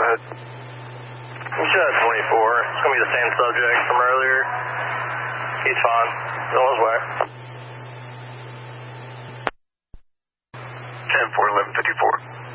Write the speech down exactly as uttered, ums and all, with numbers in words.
ahead. You should have twenty-four. It's going to be the same subject from earlier. He's fine. He's on his way. ten four eleven fifty-four.